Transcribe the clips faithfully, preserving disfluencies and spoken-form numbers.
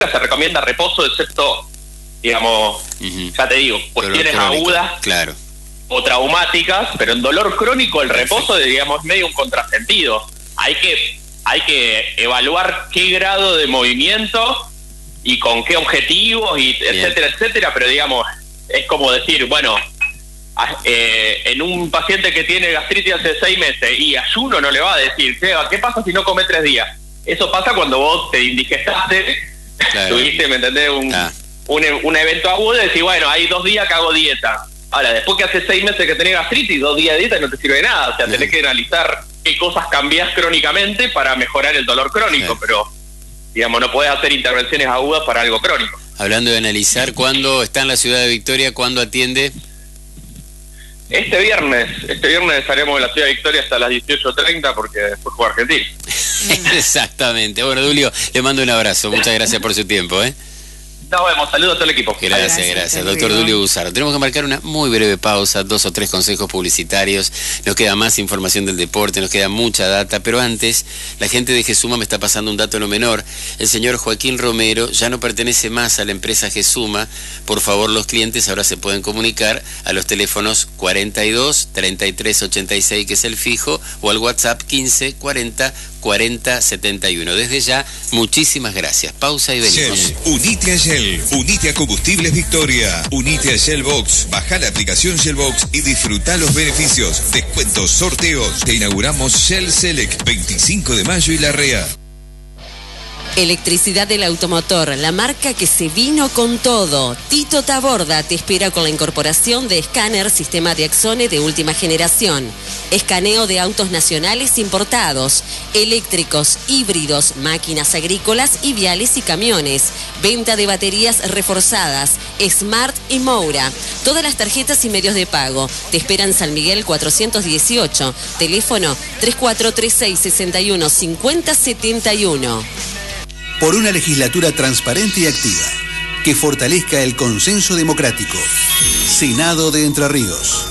se recomienda reposo, excepto, digamos, uh-huh. ya te digo, cuestiones agudas, claro, o traumáticas, pero en dolor crónico el reposo, digamos, es medio un contrasentido. Hay que, hay que evaluar qué grado de movimiento y con qué objetivos, y etcétera, Bien. etcétera, pero digamos, es como decir, bueno, eh, en un paciente que tiene gastritis hace seis meses y ayuno no le va a decir, ¿qué pasa si no come tres días? Eso pasa cuando vos te indigestaste, claro. tuviste, ¿me entendés? Un, ah. un, un evento agudo y decís, bueno, hay dos días que hago dieta. Ahora, después que hace seis meses que tenés gastritis, dos días de dieta no te sirve de nada. O sea, tenés que analizar qué cosas cambiás crónicamente para mejorar el dolor crónico, pero, digamos, no podés hacer intervenciones agudas para algo crónico. Hablando de analizar, ¿cuándo está en la ciudad de Victoria? ¿Cuándo atiende? Este viernes, este viernes estaremos en la ciudad de Victoria hasta las dieciocho treinta porque después juega Argentina. Exactamente. Bueno, Dulio, le mando un abrazo. Muchas gracias por su tiempo, ¿eh? Nos vemos, saludos a todo el equipo. Gracias, gracias, gracias. Doctor Dulio Gusardo. Tenemos que marcar una muy breve pausa, dos o tres consejos publicitarios. Nos queda más información del deporte, nos queda mucha data, pero antes, la gente de Gesuma me está pasando un dato no menor. El señor Joaquín Romero ya no pertenece más a la empresa Gesuma. Por favor, los clientes ahora se pueden comunicar a los teléfonos cuarenta y dos, treinta y tres, ochenta y seis, que es el fijo, o al WhatsApp quince, cuarenta, cuarenta, setenta y uno. Desde ya, muchísimas gracias. Pausa y venimos. Shell, unite a Shell, unite a Combustibles Victoria, unite a Shellbox, baja la aplicación Shellbox y disfruta los beneficios, descuentos, sorteos. Te inauguramos Shell Select, veinticinco de mayo y Larrea. Electricidad del Automotor, la marca que se vino con todo. Tito Taborda te espera con la incorporación de escáner sistema de Axone de última generación. Escaneo de autos nacionales importados, eléctricos, híbridos, máquinas agrícolas y viales y camiones. Venta de baterías reforzadas, Smart y Moura. Todas las tarjetas y medios de pago. Te esperan San Miguel cuatrocientos dieciocho. Teléfono tres cuatro tres seis, seis uno, cinco cero siete uno. Por una legislatura transparente y activa, que fortalezca el consenso democrático. Senado de Entre Ríos.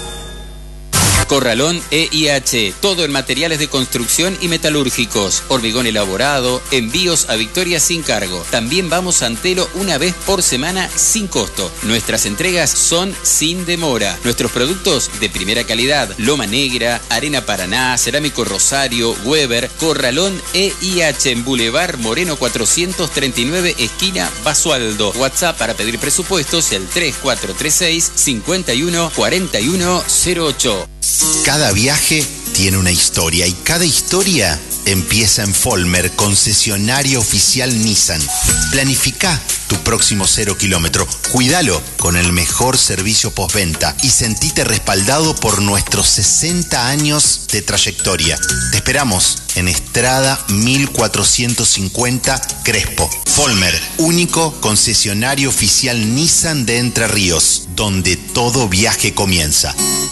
Corralón E I H, todo en materiales de construcción y metalúrgicos, hormigón elaborado, envíos a Victoria sin cargo. También vamos a Antelo una vez por semana sin costo. Nuestras entregas son sin demora. Nuestros productos de primera calidad, Loma Negra, Arena Paraná, Cerámico Rosario, Weber. Corralón E I H en Boulevard Moreno cuatrocientos treinta y nueve, esquina Basualdo. WhatsApp para pedir presupuestos el tres cuatro tres seis, cinco uno, cuatro uno cero ocho. Cada viaje tiene una historia y cada historia empieza en Folmer, concesionaria oficial Nissan. Planifica tu próximo cero kilómetro, cuídalo con el mejor servicio postventa y sentite respaldado por nuestros sesenta años de trayectoria. Te esperamos en Estrada mil cuatrocientos cincuenta, Crespo. Folmer, único concesionario oficial Nissan de Entre Ríos, donde todo viaje comienza.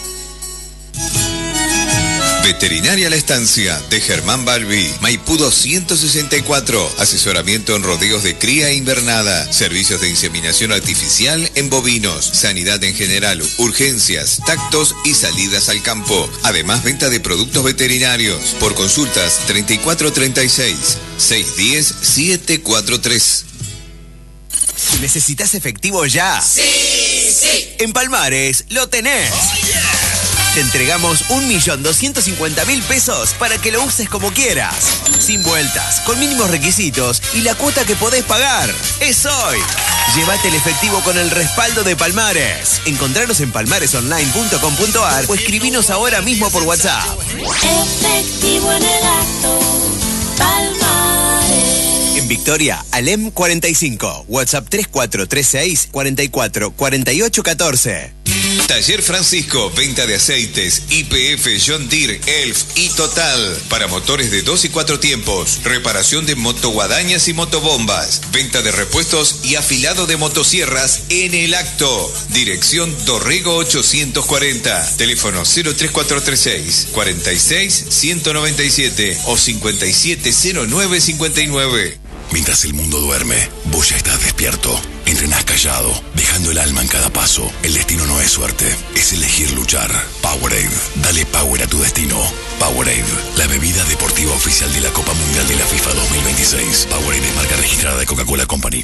Veterinaria La Estancia, de Germán Balbi, Maipú doscientos sesenta y cuatro, asesoramiento en rodeos de cría e invernada, servicios de inseminación artificial en bovinos, sanidad en general, urgencias, tactos y salidas al campo. Además, venta de productos veterinarios. Por consultas treinta y cuatro treinta y seis, seiscientos diez, setecientos cuarenta y tres. ¿Necesitas efectivo ya? Sí, sí. En Palmares lo tenés. Oh, yeah. Te entregamos un millón doscientos cincuenta mil pesos para que lo uses como quieras. Sin vueltas, con mínimos requisitos y la cuota que podés pagar. ¡Es hoy! Llévate el efectivo con el respaldo de Palmares. Encontranos en palmares online punto com punto ar o escribinos ahora mismo por WhatsApp. Efectivo en el acto, Palmares. En Victoria, Alem cuarenta y cinco. WhatsApp tres cuatro tres seis, cuatro cuatro, cuatro ocho uno cuatro. Taller Francisco, venta de aceites, I P F, John Deere, Elf y Total. Para motores de dos y cuatro tiempos. Reparación de motoguadañas y motobombas. Venta de repuestos y afilado de motosierras en el acto. Dirección Dorrego ochocientos cuarenta. Teléfono cero tres cuatro tres seis, cuatro seis, uno nueve siete o cinco siete cero nueve cinco nueve. Mientras el mundo duerme, vos ya estás despierto. Entre frenás callado, dejando el alma en cada paso. El destino no es suerte, es elegir luchar. Powerade, dale power a tu destino. Powerade, la bebida deportiva oficial de la Copa Mundial de la FIFA dos mil veintiséis. Powerade es marca registrada de Coca-Cola Company.